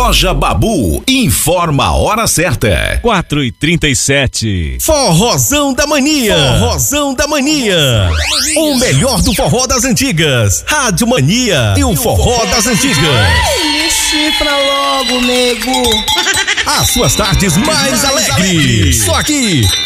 Loja Babu informa a hora certa. 4h37. Forrozão da Mania. Forrozão da Mania. O melhor do forró das antigas. Rádio Mania e o forró das antigas. Me chifra logo, nego. As suas tardes mais alegres. Só aqui,